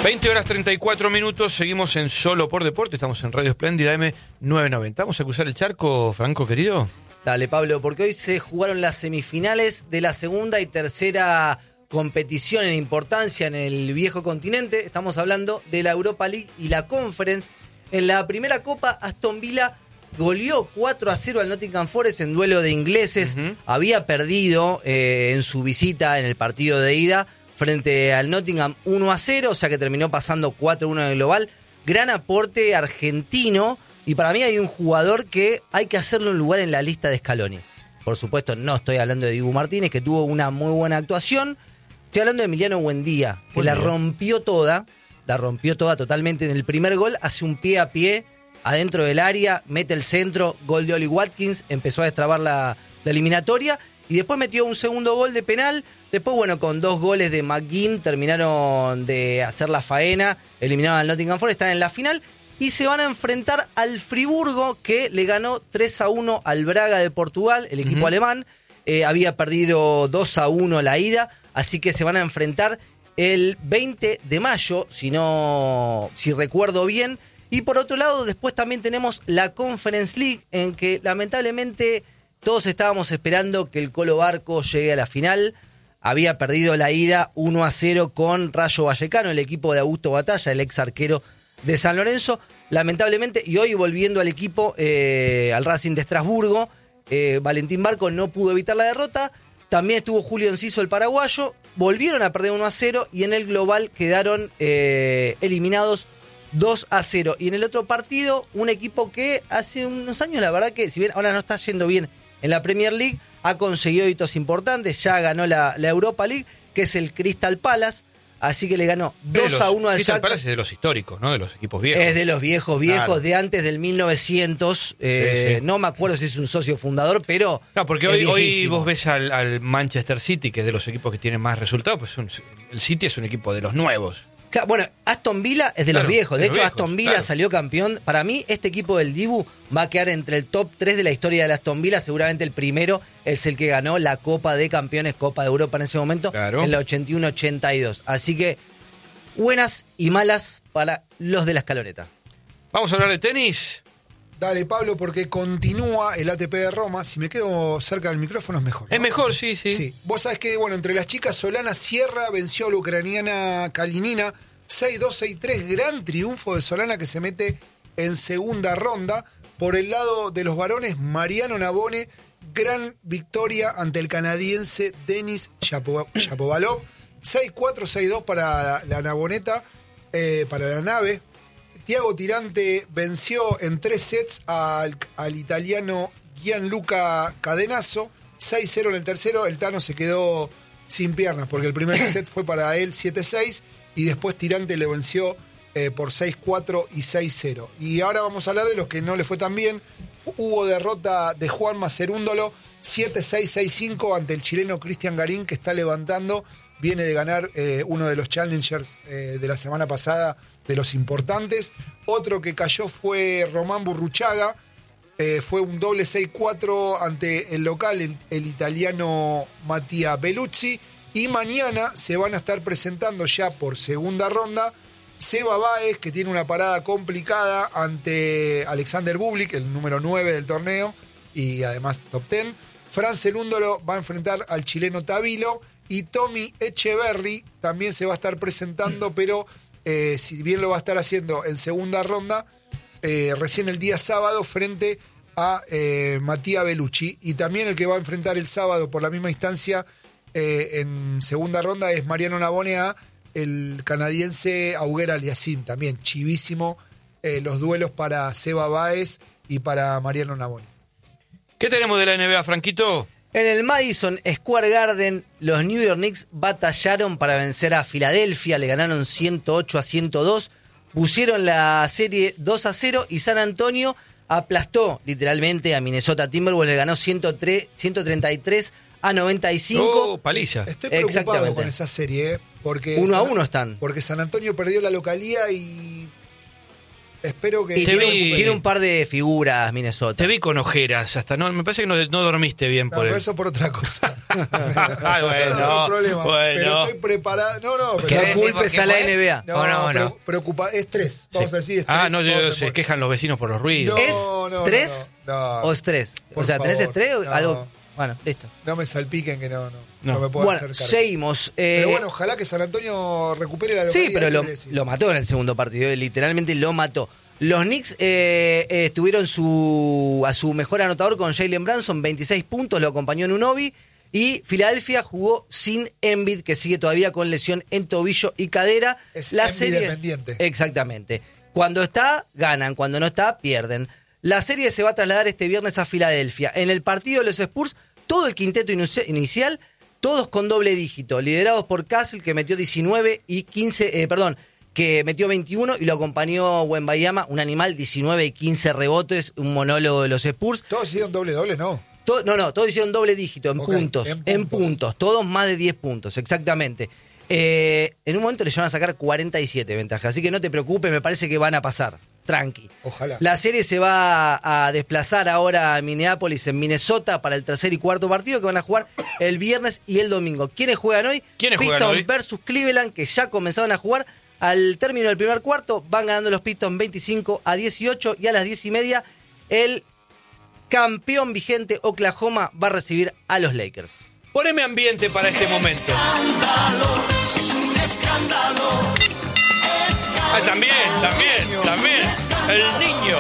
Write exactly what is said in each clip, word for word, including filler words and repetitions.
veinte horas treinta y cuatro minutos, seguimos en Solo por Deporte, estamos en Radio Espléndida M novecientos noventa. ¿Vamos a cruzar el charco, Franco, querido? Dale, Pablo, porque hoy se jugaron las semifinales de la segunda y tercera competición en importancia en el viejo continente. Estamos hablando de la Europa League y la Conference. En la primera copa, Aston Villa goleó cuatro a cero al Nottingham Forest en duelo de ingleses. Uh-huh. Había perdido eh, en su visita en el partido de ida frente al Nottingham uno a cero, o sea que terminó pasando cuatro a uno en el global. Gran aporte argentino, y para mí hay un jugador que hay que hacerle un lugar en la lista de Scaloni. Por supuesto, no estoy hablando de Dibu Martínez, que tuvo una muy buena actuación. Estoy hablando de Emiliano Buendía, que Buen la día. rompió toda, la rompió toda totalmente en el primer gol, hace un pie a pie adentro del área, mete el centro, gol de Oli Watkins, empezó a destrabar la, la eliminatoria, y después metió un segundo gol de penal. Después, bueno, con dos goles de McGinn terminaron de hacer la faena, eliminaron al Nottingham Forest, están en la final y se van a enfrentar al Friburgo, que le ganó tres a uno al Braga de Portugal, el equipo uh-huh. alemán. Eh, había perdido dos a uno la ida, así que se van a enfrentar el veinte de mayo, si no, si recuerdo bien. Y por otro lado, después también tenemos la Conference League, en que lamentablemente todos estábamos esperando que el Colo Barco llegue a la final. Había perdido la ida uno a cero con Rayo Vallecano, el equipo de Augusto Batalla, el ex arquero de San Lorenzo. Lamentablemente, y hoy volviendo al equipo, eh, al Racing de Estrasburgo, eh, Valentín Barco no pudo evitar la derrota. También estuvo Julio Enciso, el paraguayo. Volvieron a perder uno a cero y en el global quedaron eh, eliminados dos a cero. Y en el otro partido, un equipo que hace unos años, la verdad que si bien ahora no está yendo bien en la Premier League, ha conseguido hitos importantes, ya ganó la, la Europa League, que es el Crystal Palace, así que le ganó dos a uno al Crystal Shakhtar. Palace es de los históricos, ¿no? De los equipos viejos. Es de los viejos, viejos, claro. de antes del mil novecientos, eh, sí, sí. No me acuerdo si es un socio fundador, pero no, porque hoy, hoy vos ves al, al Manchester City, que es de los equipos que tienen más resultados, pues un, el City es un equipo de los nuevos. Claro, bueno, Aston Villa es de claro, los viejos. De, de hecho, viejos, Aston Villa claro. salió campeón. Para mí, este equipo del Dibu va a quedar entre el top tres de la historia del Aston Villa. Seguramente el primero es el que ganó la Copa de Campeones, Copa de Europa en ese momento, claro. en la ochenta y uno ochenta y dos. Así que, buenas y malas para los de la escaloneta. Vamos a hablar de tenis. Dale, Pablo, porque continúa el A T P de Roma. Si me quedo cerca del micrófono es mejor, ¿no? Es mejor, sí, sí. Sí. Vos sabés que, bueno, entre las chicas, Solana Sierra venció a la ucraniana Kalinina seis dos, seis tres. Gran triunfo de Solana, que se mete en segunda ronda. Por el lado de los varones, Mariano Navone, gran victoria ante el canadiense Denis Shapovalov. seis cuatro, seis dos para la, la Navoneta, eh, para la nave. Tiago Tirante venció en tres sets al, al italiano Gianluca Cadenazo, seis cero en el tercero. El Tano se quedó sin piernas porque el primer set fue para él siete seis y después Tirante le venció eh, por seis cuatro y seis cero. Y ahora vamos a hablar de los que no le fue tan bien. Hubo derrota de Juan Macerúndolo, siete seis, seis cinco ante el chileno Cristian Garín, que está levantando. Viene de ganar eh, uno de los challengers eh, de la semana pasada, de los importantes. Otro que cayó fue Román Burruchaga. Eh, fue un doble seis cuatro ante el local, el, el italiano Mattia Bellucci. Y mañana se van a estar presentando ya por segunda ronda Seba Báez, que tiene una parada complicada ante Alexander Bublik, el número nueve del torneo, y además top diez. Fran Celúndolo va a enfrentar al chileno Tavilo. Y Tommy Echeverry también se va a estar presentando, pero eh, si bien lo va a estar haciendo en segunda ronda, eh, recién el día sábado frente a eh, Mattia Bellucci. Y también el que va a enfrentar el sábado por la misma instancia eh, en segunda ronda es Mariano Navone a el canadiense Auger Aliassime. También chivísimo eh, los duelos para Seba Báez y para Mariano Navone. ¿Qué tenemos de la N B A, Franquito? En el Madison Square Garden, los New York Knicks batallaron para vencer a Filadelfia, le ganaron ciento ocho a ciento dos, pusieron la serie dos a cero y San Antonio aplastó literalmente a Minnesota Timberwolves, le ganó ciento treinta y tres a noventa y cinco. Oh, paliza. Estoy preocupado con esa serie, ¿eh? Porque uno San, a uno están. Porque San Antonio perdió la localía y Espero que... Y Te tiene, vi- un, tiene un par de figuras Minnesota. Te vi con ojeras hasta, no, me parece que no, no dormiste bien No, por pero el... eso por otra cosa. Ah, No, bueno, no hay problema. bueno. Pero estoy preparado. No, no, No pero decir por culpes qué a la fue? N B A. no, Oh, no, pre- no. preocupa, estrés. Vamos Sí. a decir estrés. Ah, no, yo- vamos a se por- quejan los vecinos por los ruidos. ¿Es No, no, tres no, no. o estrés? O Por sea, ¿tenés favor, estrés o no. algo? Bueno, listo. No me salpiquen que no, no, No. no me puedo Bueno, hacer cargo. seguimos. eh, Pero bueno, ojalá que San Antonio recupere la localidad. sí, pero eso lo, quiere decir. lo mató en el segundo partido, eh, literalmente lo mató. Los Knicks eh, eh, estuvieron su, a su mejor anotador con Jalen Brunson, veintiséis puntos, lo acompañó Nunobi. Y Filadelfia jugó sin Embiid, que sigue todavía con lesión en tobillo y cadera. Es La Embiid serie, dependiente. Exactamente. Cuando está, ganan. Cuando no está, pierden. La serie se va a trasladar este viernes a Filadelfia. En el partido de los Spurs, todo el quinteto inici- inicial, todos con doble dígito, liderados por Castle, que metió diecinueve y quince, eh, perdón, que metió veintiuno y lo acompañó Wembayama, un animal, diecinueve y quince rebotes, un monólogo de los Spurs. Todos hicieron doble doble, ¿no? To- no, no, todos hicieron doble dígito, en Ok, puntos, en en puntos. puntos, todos más de diez puntos, exactamente. Eh, en un momento les van a sacar cuarenta y siete ventajas, así que no te preocupes, me parece que van a pasar, tranqui. Ojalá. La serie se va a desplazar ahora a Minneapolis, en Minnesota, para el tercer y cuarto partido que van a jugar el viernes y el domingo. ¿Quiénes juegan hoy? ¿Quiénes juegan Pistons hoy? versus Cleveland, que ya comenzaron a jugar. Al término del primer cuarto van ganando los Pistons veinticinco a dieciocho y a las diez y media el campeón vigente Oklahoma va a recibir a los Lakers. Poneme ambiente para este momento. Ah, también, también, también. El niño.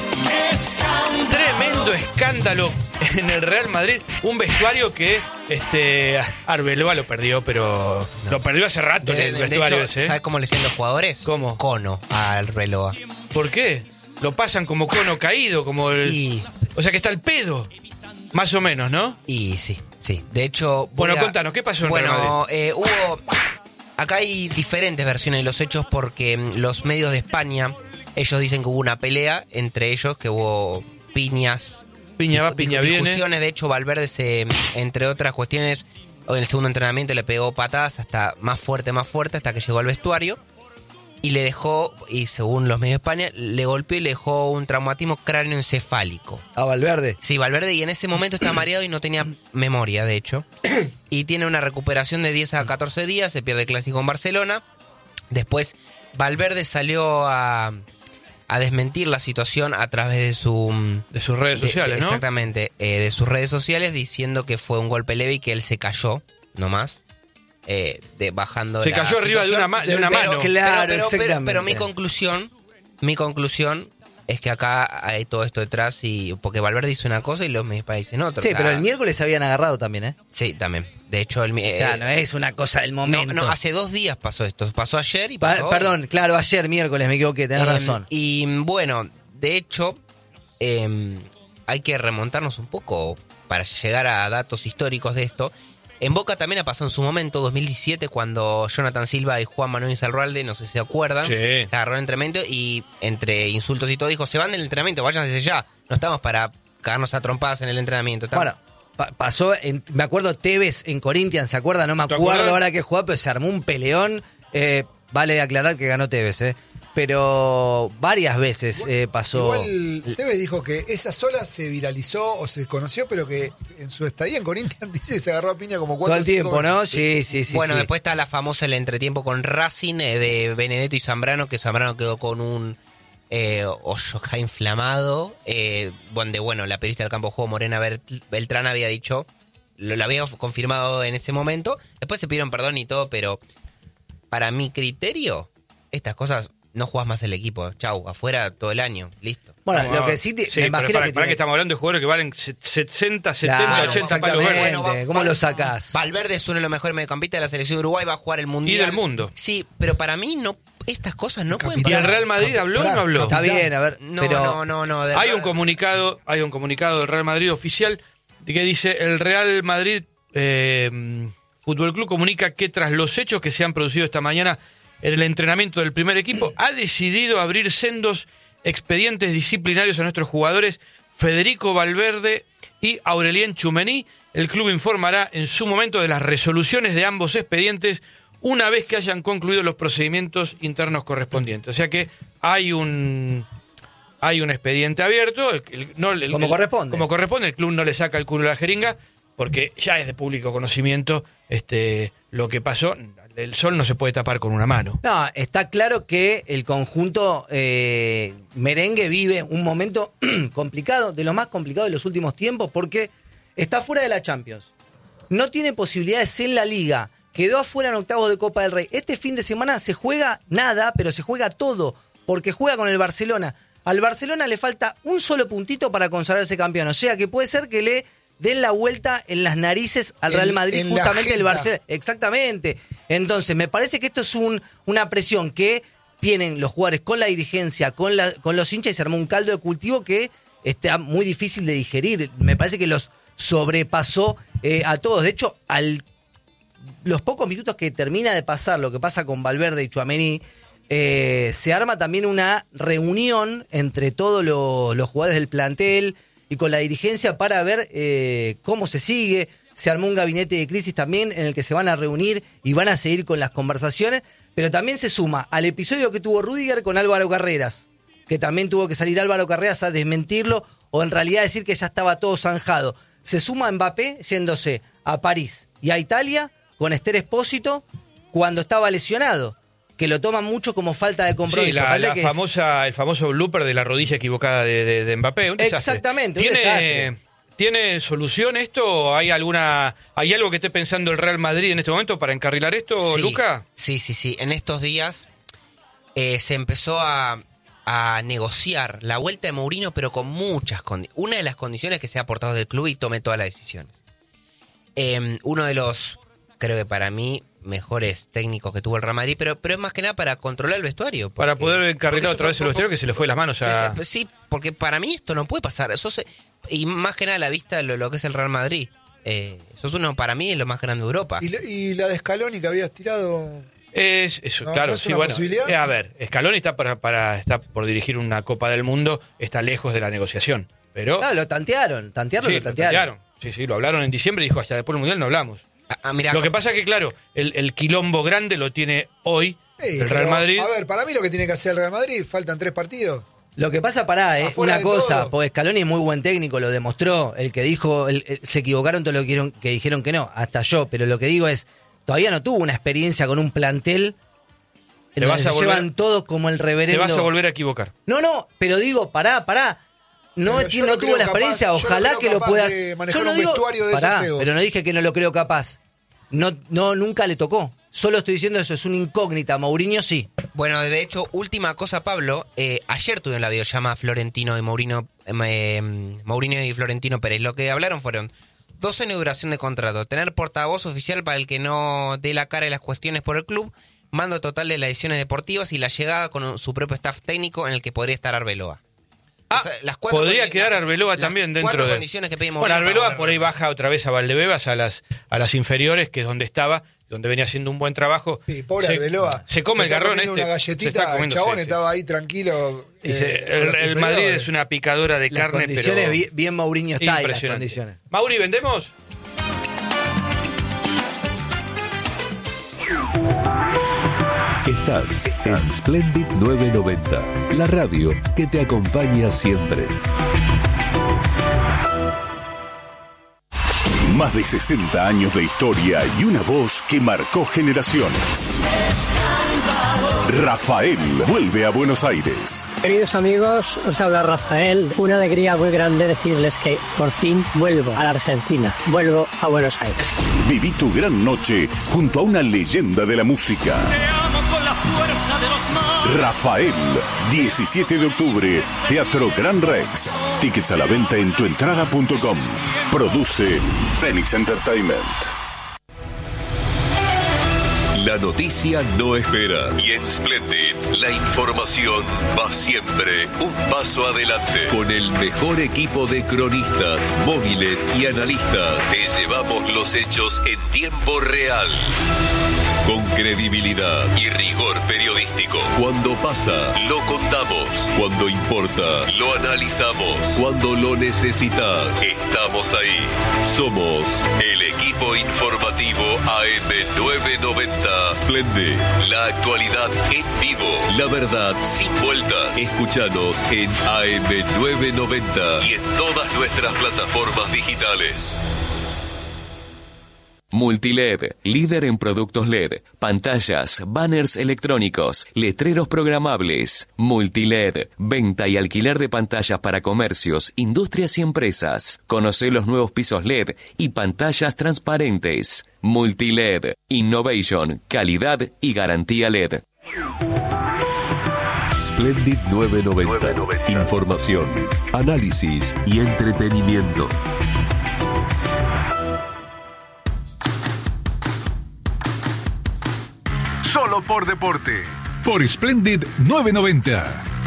Tremendo escándalo en el Real Madrid. Un vestuario que este Arbeloa lo perdió, pero lo perdió hace rato De, el de vestuario hecho, ese. ¿eh? ¿sabes cómo le decían los jugadores? ¿Cómo? Cono al reloj. ¿Por qué? Lo pasan como cono caído, como el... Y, O sea que está el pedo. Más o menos, ¿no? y sí, sí. De hecho... voy Bueno, a- contanos, ¿qué pasó en Real Bueno, eh, hubo... Acá hay diferentes versiones de los hechos porque mm, los medios de España, ellos dicen que hubo una pelea entre ellos, que hubo piñas. Piña va, discu- piña discu- viene. discusiones. De hecho, Valverde, se, entre otras cuestiones, en el segundo entrenamiento le pegó patadas hasta más fuerte, más fuerte, hasta que llegó al vestuario. Y le dejó, y según los medios de España, le golpeó y le dejó un traumatismo cráneoencefálico. A Valverde. Sí, Valverde, y en ese momento está mareado y no tenía memoria, de hecho. Y tiene una recuperación de diez a catorce días, se pierde el clásico en Barcelona. Después, Valverde salió a, a desmentir la situación a través de su... De sus redes de- sociales, de- ¿no? Exactamente, eh, de sus redes sociales, diciendo que fue un golpe leve y que él se cayó, nomás. Eh, de, bajando Se la cayó arriba de situación. una, ma- de una Pero- mano. Claro, pero, pero, pero, exactamente. pero mi conclusión, mi conclusión es que acá hay todo esto detrás y porque Valverde dice una cosa y los medios dicen otra. Sí, o sea, pero el miércoles se habían agarrado también, ¿eh? Sí, también. De hecho, el mi- O sea, eh, no es una cosa del no, momento. no, hace dos días pasó esto. Pasó ayer y Pa- pasó hoy. perdón, claro, ayer miércoles me equivoqué, tenés Eh, razón. Y bueno, de hecho, eh, hay que remontarnos un poco para llegar a datos históricos de esto. En Boca también ha pasado en su momento, dos mil diecisiete, cuando Jonathan Silva y Juan Manuel Insaurralde, no sé si se acuerdan, Sí. se agarró el entrenamiento y entre insultos y todo dijo, se van del entrenamiento, váyanse ya, no estamos para cagarnos a trompadas en el entrenamiento. Estamos- Bueno, pa- pasó, en- me acuerdo Tevez en Corinthians, ¿se acuerda? No me ¿Te acuerdo acuerdas? ahora que jugaba, pero se armó un peleón. Eh, vale aclarar que ganó Tevez, ¿eh? Pero varias veces eh, pasó. Igual Tevez dijo que esa sola se viralizó o se conoció, pero que en su estadía en Corinthians dice que se agarró a piña como cuatro Todo el o cinco tiempo, ¿no? veces. Sí, sí, sí. bueno, sí. después está la famosa el entretiempo con Racing eh, de Benedetto y Zambrano, que Zambrano quedó con un eh, hoyo acá inflamado, eh, donde, bueno, la periodista del campo de juego Morena Bert- Beltrán había dicho, lo, lo había confirmado en ese momento, después se pidieron perdón y todo, pero para mi criterio, estas cosas, no jugás más el equipo, chau, afuera todo el año, listo. Bueno, Vamos, lo que sí, te- sí, me pero imagino para, que. para que tiene- estamos hablando de jugadores que valen se- sesenta, setenta, Claro, ochenta palos exactamente. verdes. Bueno, va- ¿Cómo va- lo sacás? Valverde es uno de los mejores mediocampistas de la selección de Uruguay, va a jugar el Mundial. Y del mundo. Sí, pero para mí no, estas cosas no pueden ¿Y Capitán. el Real Madrid habló o no habló? Está bien, a ver. No, pero no, no, no. de Hay verdad. un comunicado, hay un comunicado del Real Madrid oficial que dice el Real Madrid eh, Fútbol Club comunica que tras los hechos que se han producido esta mañana en el entrenamiento del primer equipo ha decidido abrir sendos expedientes disciplinarios a nuestros jugadores Federico Valverde y Aurelien Tchouameni. El club informará en su momento de las resoluciones de ambos expedientes una vez que hayan concluido los procedimientos internos correspondientes. O sea que hay un hay un expediente abierto. El, el, no, el, como el, corresponde. Como corresponde, el club no le saca el culo a la jeringa, porque ya es de público conocimiento este, lo que pasó. El sol no se puede tapar con una mano. No, está claro que el conjunto eh, merengue vive un momento complicado, de lo más complicado de los últimos tiempos, porque está fuera de la Champions. No tiene posibilidades en la Liga. Quedó afuera en octavos de Copa del Rey. Este fin de semana se juega nada, pero se juega todo, porque juega con el Barcelona. Al Barcelona le falta un solo puntito para consagrarse campeón. O sea que puede ser que le den la vuelta en las narices al Real Madrid, en, en justamente el Barcelona. Exactamente. Entonces, me parece que esto es un, una presión que tienen los jugadores con la dirigencia, con, la, con los hinchas, y se armó un caldo de cultivo que está muy difícil de digerir. Me parece que los sobrepasó eh, a todos. De hecho, al los pocos minutos que termina de pasar lo que pasa con Valverde y Tchouaméni, eh, se arma también una reunión entre todos lo, los jugadores del plantel y con la dirigencia para ver eh, cómo se sigue. Se armó un gabinete de crisis también en el que se van a reunir y van a seguir con las conversaciones, pero también se suma al episodio que tuvo Rüdiger con Álvaro Carreras, que también tuvo que salir Álvaro Carreras a desmentirlo o en realidad decir que ya estaba todo zanjado. Se suma Mbappé yéndose a París y a Italia con Esther Espósito cuando estaba lesionado, que lo toman mucho como falta de compromiso. Sí, la, la que famosa, es... el famoso blooper de la rodilla equivocada de, de, de Mbappé. Un Exactamente, un ¿Tiene, desastre. ¿Tiene solución esto? ¿Hay alguna, hay algo que esté pensando el Real Madrid en este momento para encarrilar esto, sí, Luca? Sí, sí, sí. En estos días eh, se empezó a, a negociar la vuelta de Mourinho, pero con muchas condiciones. Una de las condiciones que se ha aportado del club y tome todas las decisiones. Eh, uno de los, creo que para mí, mejores técnicos que tuvo el Real Madrid, pero, pero es más que nada para controlar el vestuario. Porque, para poder encarrilar otra vez el vestuario que se le fue de las manos a... Sí, sí, porque para mí esto no puede pasar. Eso se, y más que nada a la vista lo, lo que es el Real Madrid. Eh, sos uno, para mí, es lo más grande de Europa. ¿Y, y la de Scaloni que habías tirado? Es, eso, no, claro, ¿no es sí, una bueno. posibilidad? Eh, a ver, Scaloni está, para, para, está por dirigir una Copa del Mundo, está lejos de la negociación, pero... Claro, lo tantearon, tantearlo sí, lo tantearon. lo tantearon. Sí, sí, lo hablaron en diciembre y dijo, hasta después del Mundial no hablamos. Ah, ah, mirá, lo que pasa es que, claro, el, el quilombo grande lo tiene hoy Sí, el Real pero, Madrid. A ver, para mí lo que tiene que hacer el Real Madrid, faltan tres partidos. Lo que pasa, pará, eh, Afuera una de cosa, todo. porque Scaloni es muy buen técnico, lo demostró. El que dijo, el, el- se equivocaron todos los que, dijeron- que dijeron que no, hasta yo. Pero lo que digo es, todavía no tuvo una experiencia con un plantel en Te donde vas a se volver- llevan todos como el Te reverendo. vas a volver a equivocar. No, no, pero digo, pará, pará. No, Pero ti- yo no lo tuvo creo la capaz- experiencia, yo lo ojalá creo que lo capaz pueda. de manejar Yo no un digo, vestuario de esos pará, egos. pero no dije que no lo creo capaz. No, no, nunca le tocó. Solo estoy diciendo eso, es una incógnita. Mourinho sí. bueno, de hecho, última cosa, Pablo. Eh, ayer tuvieron la videollamada Florentino y Mourinho, eh, Mourinho y Florentino Pérez. Lo que hablaron fueron dos años de duración de contrato, tener portavoz oficial para el que no dé la cara de las cuestiones por el club, mando total de las decisiones deportivas y la llegada con su propio staff técnico en el que podría estar Arbeloa. Ah, O sea, las cuatro podría condi- quedar las- Arbeloa las también dentro cuatro de... condiciones que pedimos. Bueno, Arbeloa por ahí baja otra vez a Valdebebas, a las, a las inferiores, que es donde estaba, donde venía haciendo un buen trabajo. Sí, pobre se, Arbeloa. Se come el está garrón comiendo este. una se está galletita, el comiendo, chabón sí, sí. estaba ahí tranquilo. Y se- eh, con el, las el inferiores. Madrid es una picadora de Las carne, condiciones, pero... bien, bien Mourinho está ahí, las impresionante. condiciones. Mauri, ¿vendemos? Estás en Splendid novecientos noventa, la radio que te acompaña siempre. Más de sesenta años de historia y una voz que marcó generaciones. Rafael vuelve a Buenos Aires. Queridos amigos, os habla Rafael. Una alegría muy grande decirles que por fin vuelvo a la Argentina, vuelvo a Buenos Aires. Viví tu gran noche junto a una leyenda de la música. Rafael, diecisiete de octubre, Teatro Gran Rex. Tickets a la venta en tuentrada punto com. Produce Phoenix Entertainment. La noticia no espera. Y en Splendid, la información va siempre un paso adelante. Con el mejor equipo de cronistas, móviles y analistas, te llevamos los hechos en tiempo real. con credibilidad y rigor periodístico. Cuando pasa, lo contamos. Cuando importa, lo analizamos. Cuando lo necesitas, estamos ahí. Somos el equipo informativo A M novecientos noventa. Splendid, la actualidad en vivo. La verdad sin vueltas. Escúchanos en A M novecientos noventa y en todas nuestras plataformas digitales. Multiled, líder en productos L E D, pantallas, banners electrónicos, letreros programables. Multiled, venta y alquiler de pantallas para comercios, industrias y empresas. Conoce los nuevos pisos L E D y pantallas transparentes. Multiled, innovation, calidad y garantía L E D. Splendid novecientos noventa. Información, análisis y entretenimiento. Solo por deporte. Por Splendid novecientos noventa.